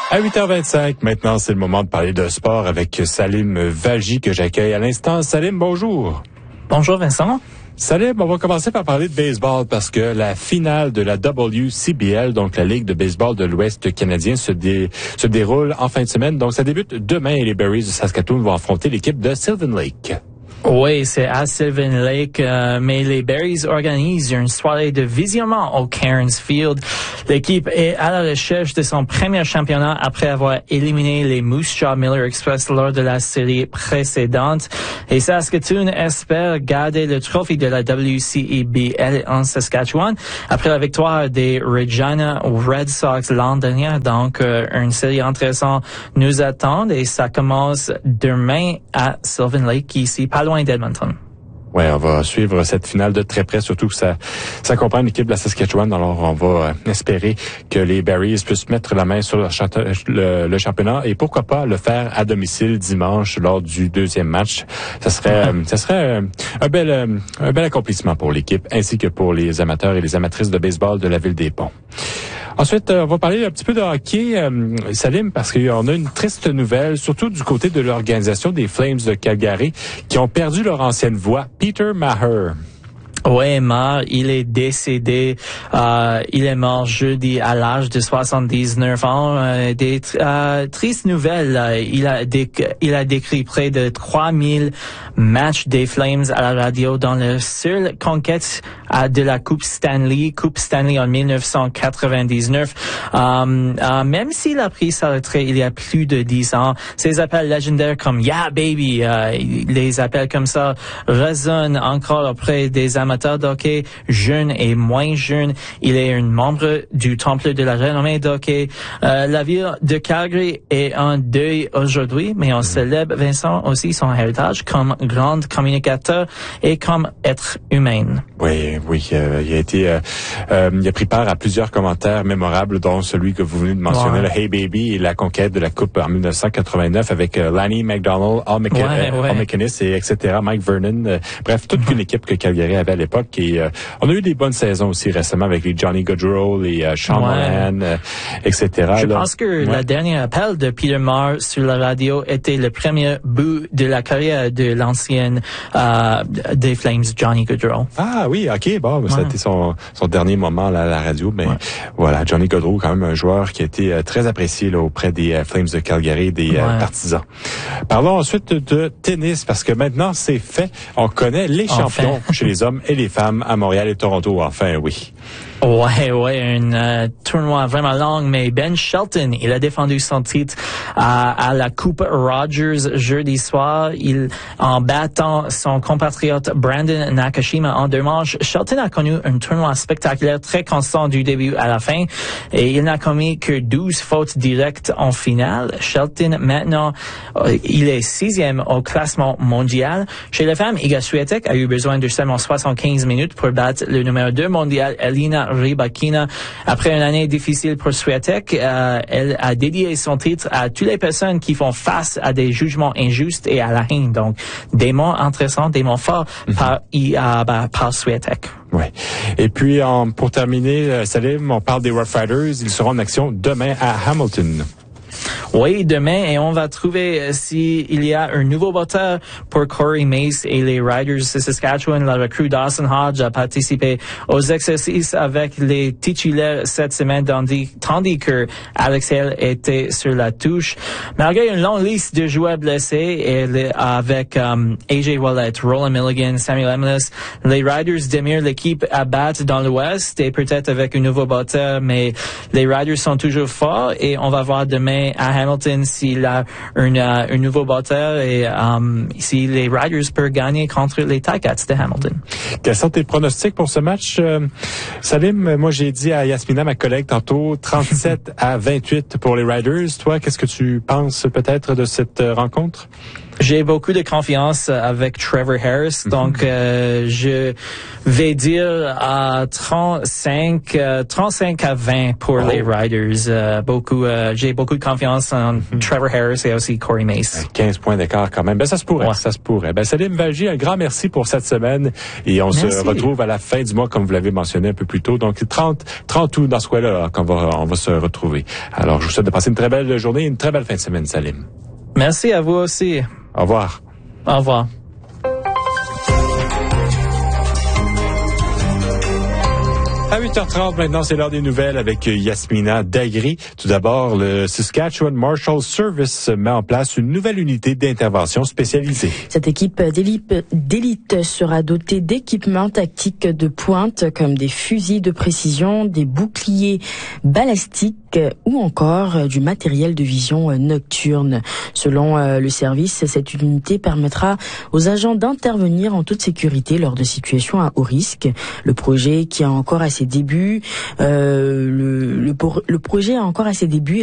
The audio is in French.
À 8h25, maintenant, c'est le moment de parler de sport avec Salim Valji que j'accueille à l'instant. Salim, bonjour. Bonjour Vincent. Salim, on va commencer par parler de baseball parce que la finale de la WCBL, donc la Ligue de baseball de l'Ouest canadien, se déroule en fin de semaine. Donc, ça débute demain et les Berries de Saskatoon vont affronter l'équipe de Sylvan Lake. Oui, c'est à Sylvan Lake, mais les Berries organisent une soirée de visionnement au Cairns Field. L'équipe est à la recherche de son premier championnat après avoir éliminé les Moose Jaw Miller Express lors de la série précédente. Et Saskatoon espère garder le trophée de la WCBL en Saskatchewan après la victoire des Regina Red Sox l'an dernier. Donc, une série intéressante nous attend et ça commence demain à Sylvan Lake, ici, pas loin d'Edmonton. Ouais, on va suivre cette finale de très près, surtout que ça comprend l'équipe de la Saskatchewan. Alors, on va espérer que les Berries puissent mettre la main sur le championnat et pourquoi pas le faire à domicile dimanche lors du deuxième match. Ça serait un bel accomplissement pour l'équipe ainsi que pour les amateurs et les amatrices de baseball de la ville des Ponts. Ensuite, on va parler un petit peu de hockey, Salim, parce qu'on a une triste nouvelle, surtout du côté de l'organisation des Flames de Calgary, qui ont perdu leur ancienne voix, Peter Maher. Oui, Maher, il est décédé. Il est mort jeudi à l'âge de 79 ans. Des tristes nouvelles. Il a décrit près de 3000 matchs des Flames à la radio dans leur seule conquête de la Coupe Stanley en 1999. Même s'il a pris sa retraite il y a plus de 10 ans, ses appels légendaires comme Yeah Baby, les appels comme ça résonnent encore auprès des amateurs d'hockey, jeunes et moins jeunes. Il est un membre du Temple de la renommée d'hockey. La ville de Calgary est en deuil aujourd'hui, mais on célèbre, Vincent, aussi son héritage comme grand communicateur et comme être humain. Oui, il a pris part à plusieurs commentaires mémorables, dont celui que vous venez de mentionner, le Hey Baby et la conquête de la Coupe en 1989 avec Lanny McDonald, Al McInnes et etc., Mike Vernon. Bref, toute une équipe que Calgary avait à l'époque. Et on a eu des bonnes saisons aussi récemment avec les Johnny Gaudreau, les Sean Moran, etc. Je pense que la dernière appel de Peter Maher sur la radio était le premier but de la carrière de l'ancienne des Flames, Johnny Gaudreau. Ah oui, ok, bon, ça a été son dernier moment là, à la radio, mais voilà, Johnny Gaudreau, quand même un joueur qui a été très apprécié là, auprès des Flames de Calgary, des partisans. Parlons ensuite de tennis, parce que maintenant c'est fait, on connaît les champions chez les hommes et les femmes à Montréal et Toronto, enfin oui. Ouais, un tournoi vraiment long, mais Ben Shelton, il a défendu son titre à la Coupe Rogers jeudi soir. En battant son compatriote Brandon Nakashima en 2 manches, Shelton a connu un tournoi spectaculaire très constant du début à la fin et il n'a commis que 12 fautes directes en finale. Shelton, maintenant, il est 6e au classement mondial. Chez les femmes, Iga Swiatek a eu besoin de seulement 75 minutes pour battre le numéro 2 mondial, Elina Rybakina. Après une année difficile pour Swiatek, elle a dédié son titre à toutes les personnes qui font face à des jugements injustes et à la haine. Donc, des mots intéressants, des mots forts par Swiatek. Ouais. Et puis, pour terminer, Salim, on parle des Rough Riders. Ils seront en action demain à Hamilton. Oui, demain, et on va trouver s'il y a un nouveau batteur pour Corey Mace et les Riders de Saskatchewan. La recrue Dawson Hodge a participé aux exercices avec les titulaires cette semaine, tandis que Alex Hale était sur la touche. Malgré une longue liste de joueurs blessés, avec AJ Wallet, Roland Milligan, Samuel Emilus, les Riders demeurent l'équipe à battre dans l'Ouest et peut-être avec un nouveau batteur, mais les Riders sont toujours forts et on va voir demain à Hamilton s'il a un nouveau batteur et si les Riders peuvent gagner contre les Ticats de Hamilton. Quels sont tes pronostics pour ce match, Salim? Moi, j'ai dit à Yasmina, ma collègue, tantôt, 37-28 pour les Riders. Toi, qu'est-ce que tu penses peut-être de cette rencontre? J'ai beaucoup de confiance avec Trevor Harris, donc je vais dire à 35 à 20 pour les Riders. J'ai beaucoup de confiance en Trevor Harris et aussi Corey Mace. 15 points d'écart quand même. Ben ça se pourrait, ça se pourrait. Ben Salim Valji, un grand merci pour cette semaine et on se retrouve à la fin du mois comme vous l'avez mentionné un peu plus tôt. Donc 30 août dans ce coin-là qu'on on va se retrouver. Alors je vous souhaite de passer une très belle journée et une très belle fin de semaine, Salim. Merci à vous aussi. Au revoir. Au revoir. À 8h30 maintenant, c'est l'heure des nouvelles avec Yasmina Dagri. Tout d'abord, le Saskatchewan Marshals Service met en place une nouvelle unité d'intervention spécialisée. Cette équipe d'élite sera dotée d'équipements tactiques de pointe comme des fusils de précision, des boucliers balistiques ou encore du matériel de vision nocturne. Selon le service, cette unité permettra aux agents d'intervenir en toute sécurité lors de situations à haut risque. Le projet qui a encore à ses débuts, le projet a encore à ses débuts